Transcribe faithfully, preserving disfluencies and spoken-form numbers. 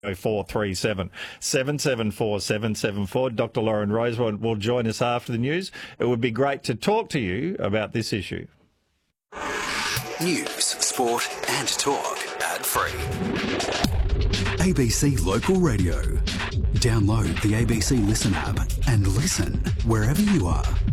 four three seven, seven seven four, seven seven four. Doctor Lauren Rose will join us after the news. It would be great to talk to you about this issue. News, sport and talk ad-free. A B C Local Radio. Download the A B C Listen app and listen wherever you are.